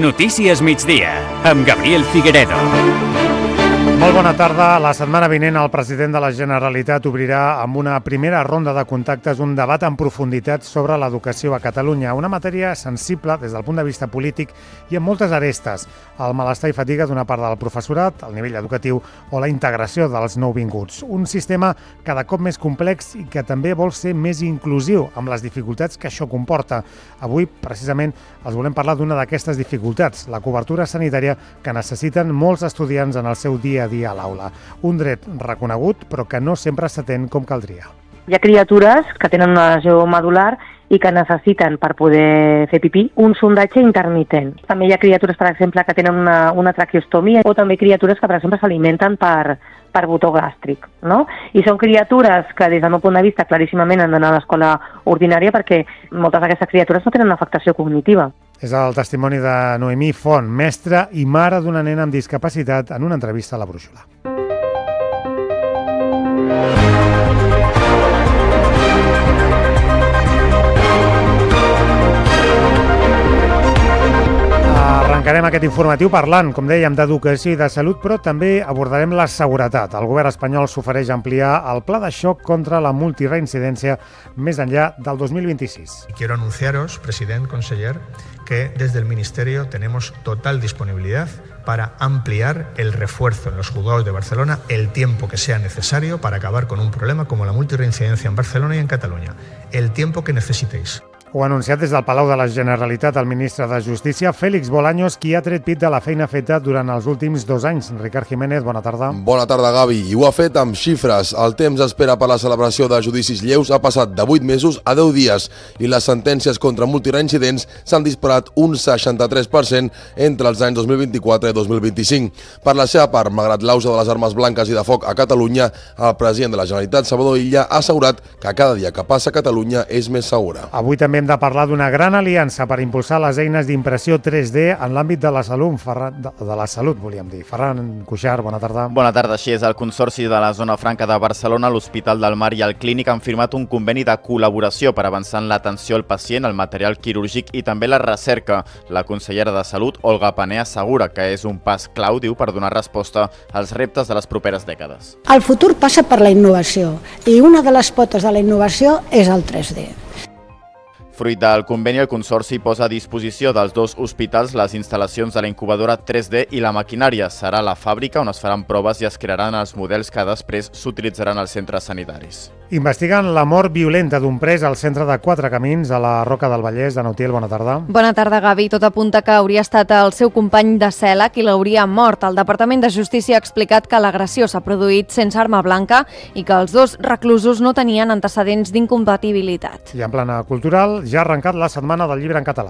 Notícies migdia, amb Gabriel Figueredo. Molt bona tarda. La setmana vinent el president de la Generalitat obrirà amb una primera ronda de contactes un debat en profunditat sobre l'educació a Catalunya, una matèria sensible des del punt de vista polític i amb moltes arestes, el malestar i fatiga d'una part del professorat, el nivell educatiu o la integració dels nouvinguts. Un sistema cada cop més complex i que també vol ser més inclusiu amb les dificultats que això comporta. Avui, precisament, els volem parlar d'una d'aquestes dificultats, la cobertura sanitària que necessiten molts estudiants en el seu dia a dia a l'aula. Un dret reconegut, però que no sempre s'atén com caldria. Hi ha criatures que tenen una lesió medular i que necessiten, per poder fer pipí, un sondatge intermitent. També hi ha criatures, per exemple, que tenen una traqueostomia o també criatures que, per exemple, s'alimenten per botó gàstric, no? I són criatures que, des del meu punt de vista, claríssimament han d'anar a l'escola ordinària perquè moltes d'aquestes criatures no tenen afectació cognitiva. És el testimoni de Noemí Font, mestra i mare d'una nena amb discapacitat, en una entrevista a La Brúixola. Arrencarem aquest informatiu parlant, com dèiem, d'educació i de salut, però també abordarem la seguretat. El govern espanyol s'ofereix a ampliar el pla de xoc contra la multireincidència més enllà del 2026. Quiero anunciaros, president, conseller, que desde el Ministerio tenemos total disponibilidad para ampliar el refuerzo en los juzgados de Barcelona el tiempo que sea necesario para acabar con un problema como la multirreincidencia en Barcelona y en Cataluña. El tiempo que necesitéis. Ho ha anunciat des del Palau de la Generalitat el ministre de Justícia, Félix Bolaños, qui ha tret pit de la feina feta durant els últims 2 anys. Ricard Jiménez, bona tarda. Bona tarda, Gavi. I ho ha fet amb xifres. El temps d'espera per a la celebració de judicis lleus ha passat de 8 mesos a 10 dies i les sentències contra multireincidents s'han disparat un 63% entre els anys 2024 i 2025. Per la seva part, malgrat l'auge de les armes blanques i de foc a Catalunya, el president de la Generalitat, Salvador Illa, ha assegurat que cada dia que passa a Catalunya és més segura. Avui també hem de parlar d'una gran aliança per impulsar les eines d'impressió 3D en l'àmbit de la salut. Volíem dir. Ferran Cuixart, bona tarda. Bona tarda. Així és, el Consorci de la Zona Franca de Barcelona, l'Hospital del Mar i el Clínic han firmat un conveni de col·laboració per avançar en l'atenció al pacient, el material quirúrgic i també la recerca. La consellera de Salut, Olga Pané, assegura que és un pas clau, diu, per donar resposta als reptes de les properes dècades. El futur passa per la innovació i una de les potes de la innovació és el 3D. Fruit del conveni, el Consorci posa a disposició dels 2 hospitals les instal·lacions de la incubadora 3D i la maquinària. Serà la fàbrica on es faran proves i es crearan els models que després s'utilitzaran als centres sanitaris. Investiguen la mort violenta d'un pres al centre de Quatre Camins, a la Roca del Vallès. De Nautiel, bona tarda. Bona tarda, Gavi. Tot apunta que hauria estat el seu company de cel·la qui l'hauria mort. El Departament de Justícia ha explicat que l'agressió s'ha produït sense arma blanca i que els 2 reclusos no tenien antecedents d'incompatibilitat. I en plana cultural, ja ha arrencat la Setmana del Llibre en Català.